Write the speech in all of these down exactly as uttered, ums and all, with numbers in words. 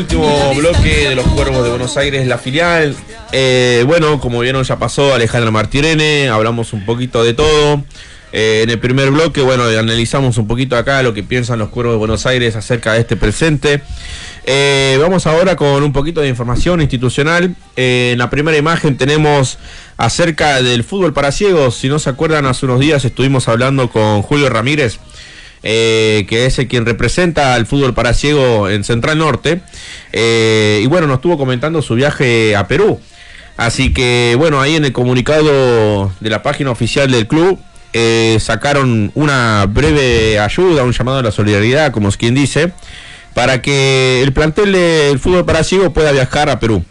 Último bloque de los Cuervos de Buenos Aires, la filial. Eh, bueno, como vieron, ya pasó Alejandra Martirene, hablamos un poquito de todo. Eh, en el primer bloque, bueno, analizamos un poquito acá lo que piensan los Cuervos de Buenos Aires acerca de este presente. Eh, vamos ahora con un poquito de información institucional. Eh, en la primera imagen tenemos acerca del fútbol para ciegos. Si no se acuerdan, hace unos días estuvimos hablando con Julio Ramírez, Eh, que es el quien representa al fútbol para ciego en Central Norte, eh, y bueno, nos estuvo comentando su viaje a Perú. Así que bueno, ahí en el comunicado de la página oficial del club eh, sacaron una breve ayuda, un llamado a la solidaridad, como es quien dice, para que el plantel del fútbol para ciego pueda viajar a Perú.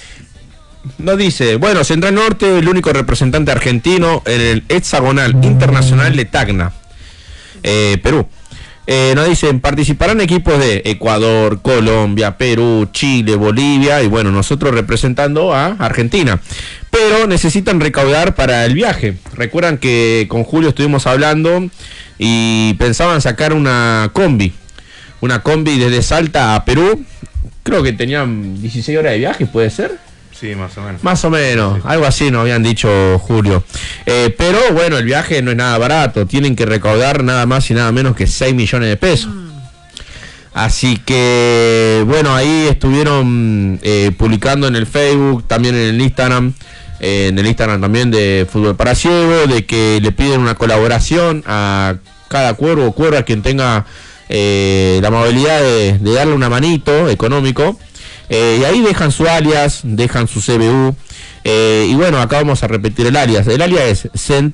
Nos dice, bueno, Central Norte, el único representante argentino en el hexagonal internacional de Tacna, Eh, Perú. Eh, nos dicen, participarán equipos de Ecuador, Colombia, Perú, Chile, Bolivia y bueno, nosotros representando a Argentina. Pero necesitan recaudar para el viaje. Recuerdan que con Julio estuvimos hablando y pensaban sacar una combi. Una combi desde Salta a Perú. Creo que tenían dieciséis horas de viaje, ¿puede ser? Sí, más o menos. Más o menos, sí. Algo así nos habían dicho Julio. Eh, pero bueno, el viaje no es nada barato, tienen que recaudar nada más y nada menos que seis millones de pesos. Mm. Así que bueno, ahí estuvieron eh, publicando en el Facebook, también en el Instagram, eh, en el Instagram también de Fútbol para Ciego, de que le piden una colaboración a cada cuervo o cuerva quien tenga eh, la amabilidad de, de darle una manito económico. Eh, y ahí dejan su alias, dejan su C B U, eh, y bueno, acá vamos a repetir el alias. El alias es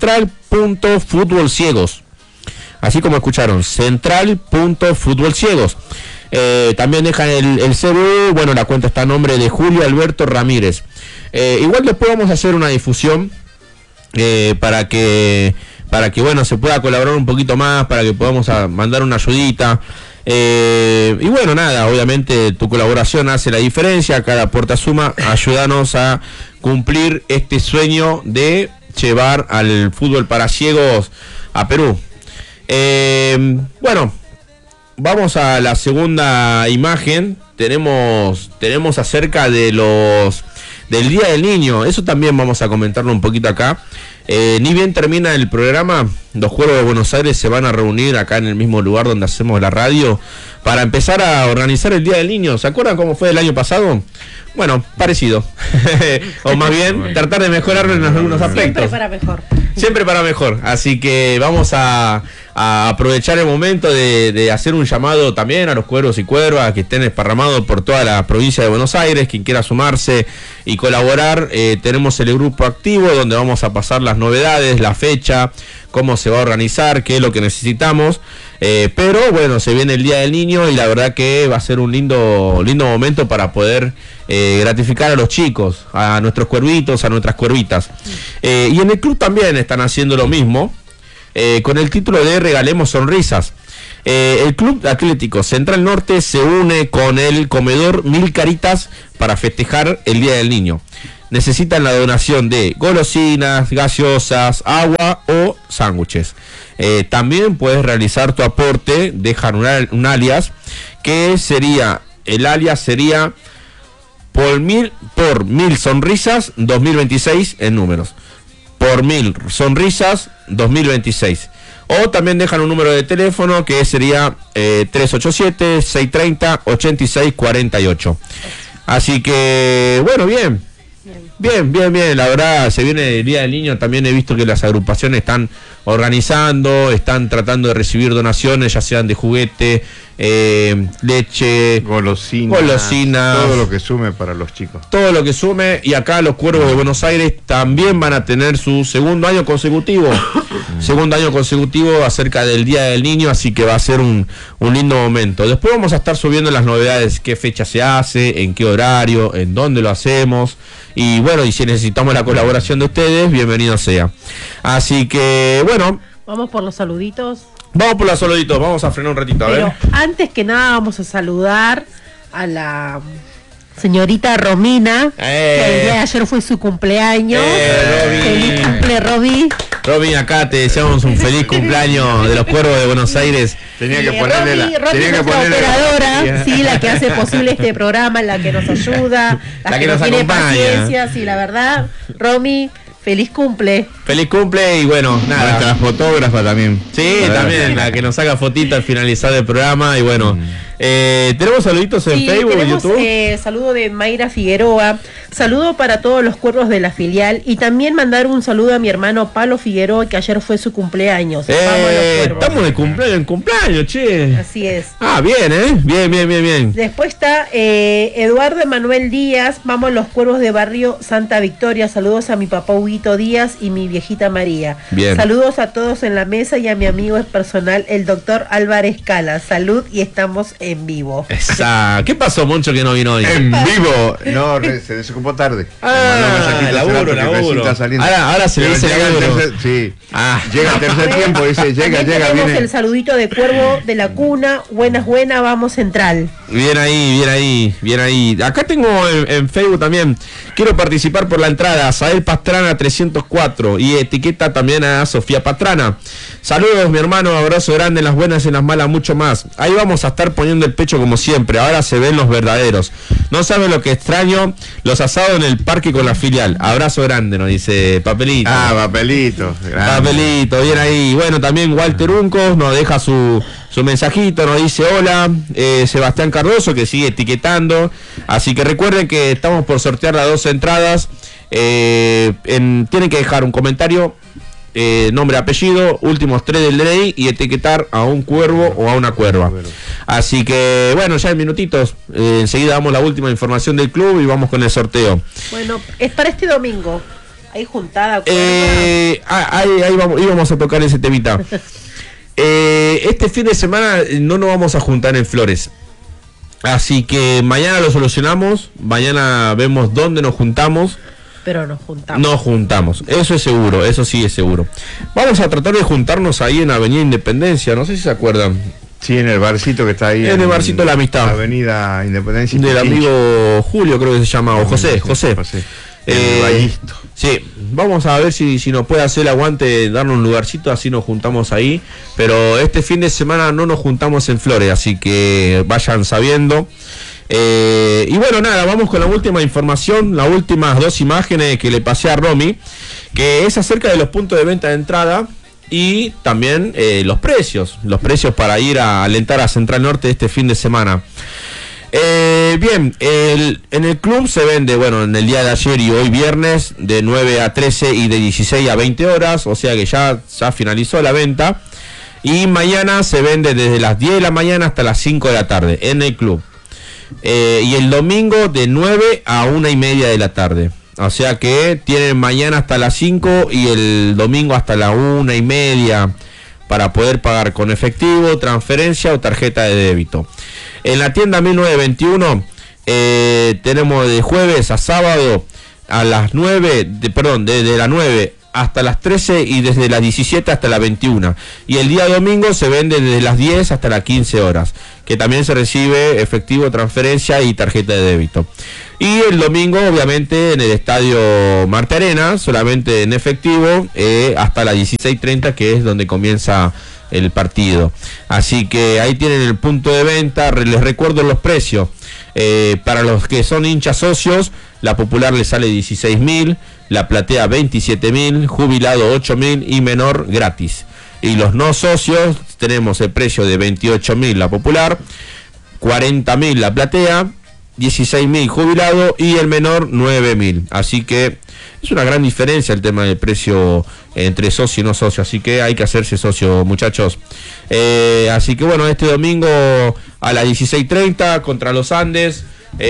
central.futbolciegos, así como escucharon, central.futbolciegos. Eh, también dejan el, el C B U, bueno, la cuenta está a nombre de Julio Alberto Ramírez. Eh, igual después vamos a hacer una difusión eh, para que, para que bueno, se pueda colaborar un poquito más, para que podamos a mandar una ayudita. Eh, y bueno, nada, obviamente tu colaboración hace la diferencia, cada aporte suma, ayúdanos a cumplir este sueño de llevar al fútbol para ciegos a Perú. Eh, bueno, vamos a la segunda imagen. Tenemos, tenemos acerca de los del Día del Niño, eso también vamos a comentarlo un poquito acá. Eh, ni bien termina el programa, los Cuervos de Buenos Aires se van a reunir acá en el mismo lugar donde hacemos la radio para empezar a organizar el Día del Niño. ¿Se acuerdan cómo fue el año pasado? Bueno, parecido. O más bien, tratar de mejorarlo en algunos aspectos. Siempre para mejor. Siempre para mejor. Así que vamos a, a aprovechar el momento de, de hacer un llamado también a los cuervos y cuervas que estén esparramados por toda la provincia de Buenos Aires. Quien quiera sumarse y colaborar, eh, tenemos el grupo activo donde vamos a pasar las novedades, la fecha, cómo se va a organizar, qué es lo que necesitamos. Eh, pero bueno, se viene el Día del Niño y la verdad que va a ser un lindo, lindo momento para poder eh, gratificar a los chicos, a nuestros cuervitos, a nuestras cuervitas. Eh, y en el club también están haciendo lo mismo, eh, con el título de Regalemos Sonrisas. Eh, el Club Atlético Central Norte se une con el comedor Mil Caritas para festejar el Día del Niño. Necesitan la donación de golosinas, gaseosas, agua o sándwiches. Eh, también puedes realizar tu aporte, dejar un, un alias, que sería, el alias sería por mil, por mil sonrisas dos mil veintiséis en números. Por mil sonrisas dos mil veintiséis. O también dejan un número de teléfono que sería eh, tres ocho siete, seis tres cero, ocho seis cuatro ocho. Así que, bueno, bien. Bien, bien, bien, la verdad, se viene el Día del Niño, también he visto que las agrupaciones están organizando, están tratando de recibir donaciones, ya sean de juguete, eh, leche, golosinas, golosinas, todo lo que sume para los chicos. Todo lo que sume, y acá los Cuervos de Buenos Aires también van a tener su segundo año consecutivo, segundo año consecutivo acerca del Día del Niño, así que va a ser un, un lindo momento. Después vamos a estar subiendo las novedades, qué fecha se hace, en qué horario, en dónde lo hacemos. Y bueno, y si necesitamos la colaboración de ustedes, bienvenido sea. Así que, bueno. Vamos por los saluditos. Vamos por los saluditos, vamos a frenar un ratito, a Pero ver. antes que nada vamos a saludar a la señorita Romina, Eh. que el día de ayer fue su cumpleaños. Eh, Roby. Feliz cumple, Roby. Romy, acá te deseamos un feliz cumpleaños de los Cuervos de Buenos Aires. Tenía Sí, que ponerle Romy, la, Romy tenía es que nuestra ponerle operadora, la- sí, la que hace posible este programa, la que nos ayuda, la, La que, que nos nos tiene acompaña. paciencia, sí, la verdad, Romy, feliz cumple. Feliz cumple y bueno, nada. Nuestra fotógrafa también. Sí, La verdad. también, la que nos saca fotito al finalizar el programa y bueno. Eh, tenemos saluditos en Sí, Facebook, en tenemos YouTube. eh, saludo de Mayra Figueroa, saludo para todos los cuervos de la filial y también mandar un saludo a mi hermano Pablo Figueroa, que ayer fue su cumpleaños. Vamos a los Eh, cuervos. estamos de cumpleaños en cumpleaños, che. Así es. Ah, bien, ¿eh? Bien, bien, bien, bien. Después está eh, Eduardo Emanuel Díaz, vamos los cuervos de barrio Santa Victoria, saludos a mi papá Huguito Díaz y mi viejita María. Bien. Saludos a todos en la mesa y a mi amigo personal, el doctor Álvarez Cala. Salud y estamos en vivo. Esa. ¿Qué pasó, Moncho, que no vino hoy? En vivo. No, re- se desocupó tarde. Ah, Me mandó un mensajito hace laburo, rato que recién laburo. está saliendo. Ahora- ahora se le Pero dice llega el laburo. tercer- Sí. Ah. Llega el tercer tiempo, dice, llega, También llega, tenemos viene. el saludito de cuervo de la cuna. Buenas, buenas, vamos central. Bien ahí, bien ahí, bien ahí. Acá tengo en, en Facebook también. Quiero participar por la entrada. Sael Pastrana trescientos cuatro. Y etiqueta también a Sofía Pastrana. Saludos, mi hermano. Abrazo grande en las buenas y en las malas, mucho más. Ahí vamos a estar poniendo el pecho como siempre. Ahora se ven los verdaderos. No saben lo que extraño. Los asados en el parque con la filial. Abrazo grande, nos dice Papelito. Ah, papelito. grande. Papelito, bien ahí. Bueno, también Walter Uncos nos deja su, su mensajito, nos dice hola. Eh, Sebastián Cardoso, que sigue etiquetando. Así que recuerden que estamos por sortear las dos entradas. Eh, en- tienen que dejar un comentario, eh, nombre, apellido, últimos tres del D N I y etiquetar a un cuervo o a una cuerva. Así que, bueno, ya en minutitos. eh, enseguida damos la última información del club y vamos con el sorteo. Bueno, es para este domingo. Hay juntada. cuerva. Eh, ah, ahí, ahí vamos, íbamos a tocar ese temita. Eh, este fin de semana no nos vamos a juntar en Flores. Así que mañana lo solucionamos. Mañana vemos dónde nos juntamos. Pero nos juntamos. Nos juntamos. Eso es seguro, eso sí es seguro. Vamos a tratar de juntarnos ahí en Avenida Independencia. No sé si se acuerdan. Sí, en el barcito que está ahí. En el barcito de la Amistad. Avenida Independencia. y Del Pichincha. amigo Julio, creo que se llama. O José, José. José. Eh, El Vallisto. Sí, vamos a ver si, si nos puede hacer el aguante, darnos un lugarcito, así nos juntamos ahí. Pero este fin de semana no nos juntamos en Flores, así que vayan sabiendo. Eh, y bueno, nada, vamos con la última información, las últimas dos imágenes que le pasé a Romy, que es acerca de los puntos de venta de entrada y también eh, los precios, los precios para ir a alentar a Central Norte este fin de semana. Eh, bien, el- en el club se vende, bueno, en el día de ayer y hoy viernes, de nueve a trece y de dieciséis a veinte horas, o sea que ya, ya finalizó la venta. Y mañana se vende desde las diez de la mañana hasta las cinco de la tarde en el club. Eh, y el domingo de nueve a una y media de la tarde. O sea que tienen mañana hasta las cinco y el domingo hasta la una y media para poder pagar con efectivo, transferencia o tarjeta de débito. En la tienda mil novecientos veintiuno eh, tenemos de jueves a sábado a las nueve, de, perdón, desde las nueve hasta las trece y desde las diecisiete hasta las veintiuna. Y el día domingo se vende desde las diez hasta las quince horas, que también se recibe efectivo, transferencia y tarjeta de débito. Y el domingo, obviamente, en el estadio Marte Arena, solamente en efectivo, eh, hasta las dieciséis treinta, que es donde comienza el partido. Así que ahí tienen el punto de venta. Re- Les recuerdo los precios. Eh, para los que son hinchas socios, la popular le sale dieciséis mil, la platea veintisiete mil, jubilado ocho mil y menor gratis. Y los no socios tenemos el precio de veintiocho mil la popular, cuarenta mil la platea, dieciséis mil jubilado y el menor nueve mil. Así que es una gran diferencia el tema del precio entre socio y no socio. Así que hay que hacerse socio, muchachos. Eh, así que bueno, este domingo a las dieciséis treinta contra los Andes.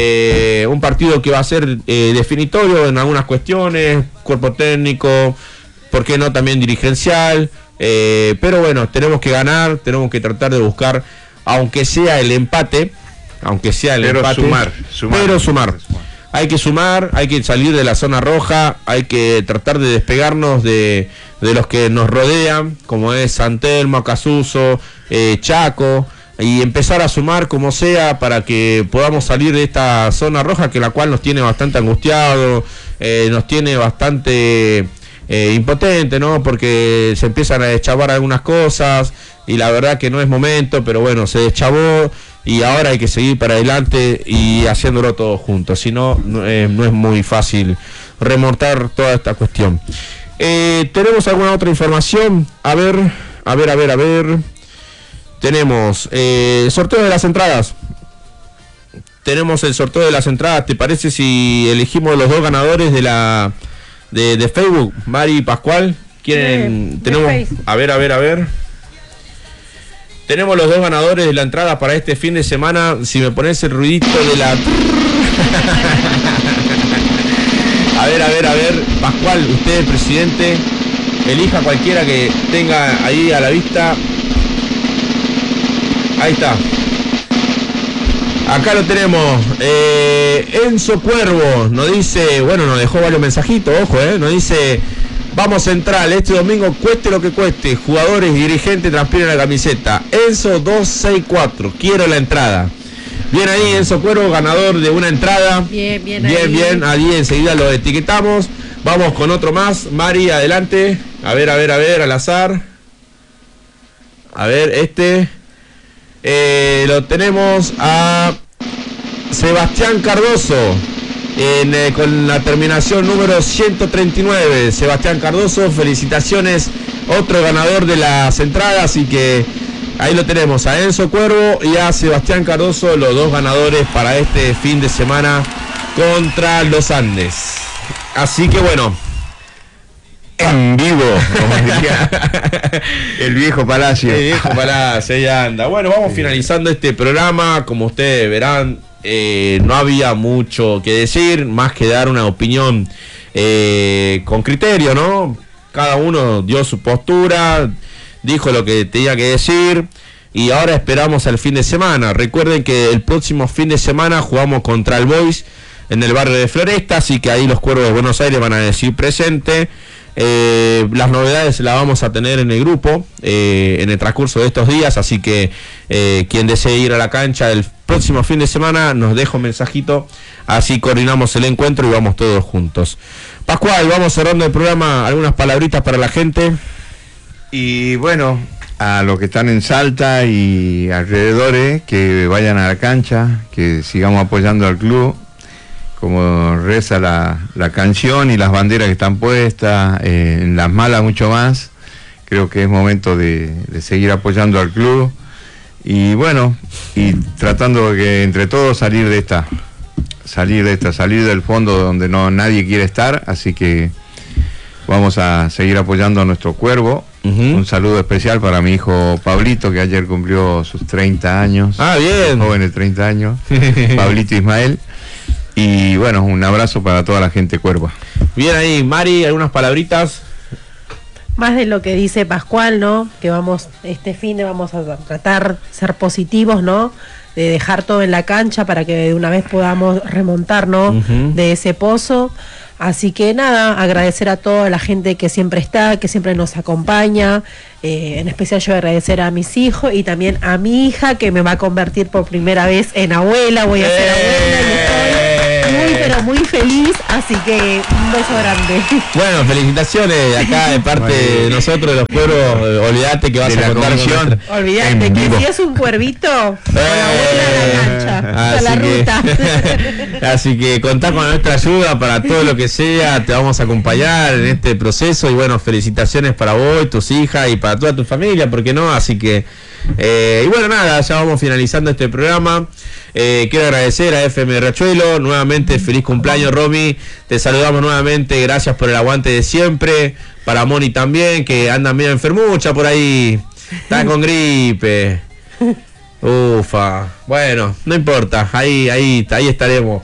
Eh, un partido que va a ser eh, definitorio en algunas cuestiones, cuerpo técnico, ¿por qué no también dirigencial? Eh, pero bueno, tenemos que ganar, tenemos que tratar de buscar, aunque sea el empate, aunque sea el Pero empate, sumar, sumar. pero sumar. Hay que sumar, hay que salir de la zona roja, hay que tratar de despegarnos de, de los que nos rodean, como es San Telmo, Acasuso, eh, Chaco, y empezar a sumar como sea para que podamos salir de esta zona roja, que la cual nos tiene bastante angustiado, eh, nos tiene bastante eh, impotente, ¿no? Porque se empiezan a deschavar algunas cosas y la verdad que no es momento, pero bueno, se deschavó y ahora hay que seguir para adelante y haciéndolo todos juntos, si no, no, eh, no es muy fácil remontar toda esta cuestión. Eh, ¿Tenemos alguna otra información? A ver, a ver, a ver, a ver. Tenemos eh, el sorteo de las entradas. Tenemos el sorteo de las entradas. ¿Te parece si elegimos los dos ganadores de la de, de Facebook? Mari y Pascual. ¿Quieren? De, tenemos. de a ver, a ver, a ver. Tenemos los dos ganadores de la entrada para este fin de semana. Si me pones el ruidito de la. A ver, a ver, a ver. Pascual, usted, presidente, elija cualquiera que tenga ahí a la vista. Ahí está. Acá lo tenemos. Eh, Enzo Cuervo nos dice, bueno, nos dejó varios mensajitos, ojo, eh. Nos dice, vamos central, este domingo cueste lo que cueste. Jugadores y dirigentes transpiren la camiseta. Enzo dos seis cuatro, quiero la entrada. Bien ahí, Enzo Cuervo, ganador de una entrada. Bien, bien, Bien, ahí. bien, ahí enseguida lo etiquetamos. Vamos con otro más. Mari, adelante. A ver, a ver, a ver, al azar. A ver, este. Eh, lo tenemos a Sebastián Cardoso. En, eh, con la terminación número ciento treinta y nueve. Sebastián Cardoso, felicitaciones. Otro ganador de las entradas, así que ahí lo tenemos, a Enzo Cuervo y a Sebastián Cardoso, los dos ganadores para este fin de semana contra los Andes. Así que bueno, en vivo, como diría el viejo Palacio. el viejo Palacio, ahí anda. Bueno, vamos finalizando este programa. Como ustedes verán, eh, no había mucho que decir, más que dar una opinión eh, con criterio, ¿no? Cada uno dio su postura, dijo lo que tenía que decir y ahora esperamos el fin de semana. Recuerden que el próximo fin de semana jugamos contra el Boys en el barrio de Floresta, así que ahí los Cuervos de Buenos Aires van a decir presente. Eh, las novedades las vamos a tener en el grupo eh, en el transcurso de estos días, así que eh, quien desee ir a la cancha el próximo fin de semana nos deja un mensajito, así coordinamos el encuentro y vamos todos juntos. Pascual, vamos cerrando el programa, algunas palabritas para la gente. Y bueno, a los que están en Salta y alrededores, que vayan a la cancha, que sigamos apoyando al club, como reza la, la canción y las banderas que están puestas, eh, en las malas mucho más. Creo que es momento de, de seguir apoyando al club y bueno, y tratando de que entre todos salir de esta, salir de esta, salir del fondo donde no nadie quiere estar, así que vamos a seguir apoyando a nuestro Cuervo. Uh-huh. Un saludo especial para mi hijo Pablito, que ayer cumplió sus treinta años. Ah, bien. Joven de treinta años. Pablito Ismael. Y bueno, un abrazo para toda la gente Cuerva. Bien ahí, Mari, algunas palabritas. Más de lo que dice Pascual, ¿no? Que vamos, este fin de vamos a tratar de ser positivos, ¿no? De dejar todo en la cancha para que de una vez podamos remontarnos uh-huh. de ese pozo. Así que nada, agradecer a toda la gente que siempre está, que siempre nos acompaña. Eh, en especial yo agradecer a mis hijos y también a mi hija, que me va a convertir por primera vez en abuela. Voy a ser ¡Eh! abuela y estoy muy, pero muy feliz. Así que un beso grande. Bueno, felicitaciones acá de parte de nosotros, de los Cuervos. Olvídate que vas de a contar con nuestra... Olvídate que si es un cuervito, con la abuela a la cancha, a la ruta. Que, así que contá con nuestra ayuda para todo lo que sea, te vamos a acompañar en este proceso y bueno, felicitaciones para vos, tus hijas y para toda tu familia, ¿por qué no? Así que, eh, y bueno, nada, ya vamos finalizando este programa. Eh, quiero agradecer a F M Riachuelo, nuevamente feliz cumpleaños, Romy, te saludamos nuevamente, gracias por el aguante de siempre, para Moni también, que anda medio enfermucha por ahí, está con gripe, ufa, bueno, no importa, ahí, ahí, ahí estaremos.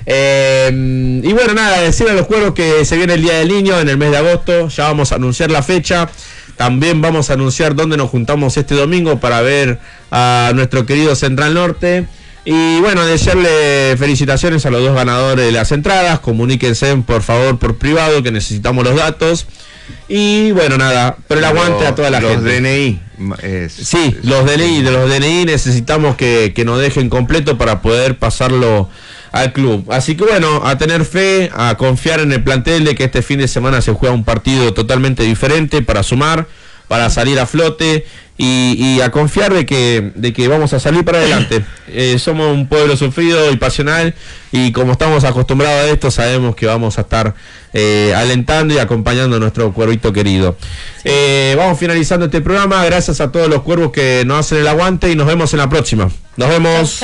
Eh, y bueno, nada, decir a los Cuervos que se viene el Día del Niño en el mes de agosto, ya vamos a anunciar la fecha. También vamos a anunciar dónde nos juntamos este domingo para ver a nuestro querido Central Norte. Y bueno, desearle felicitaciones a los dos ganadores de las entradas. Comuníquense por favor por privado, que necesitamos los datos. Y bueno, nada, pero el aguante los, a toda la los gente. D N I. Es, sí, es, los D N I, de los D N I necesitamos que, que nos dejen completo para poder pasarlo al club. Así que bueno, a tener fe, a confiar en el plantel de que este fin de semana se juega un partido totalmente diferente para sumar, para salir a flote y, y a confiar de que, de que vamos a salir para adelante. Eh, somos un pueblo sufrido y pasional y como estamos acostumbrados a esto, sabemos que vamos a estar eh, alentando y acompañando a nuestro cuervito querido. Eh, vamos finalizando este programa. Gracias a todos los cuervos que nos hacen el aguante y nos vemos en la próxima. Nos vemos.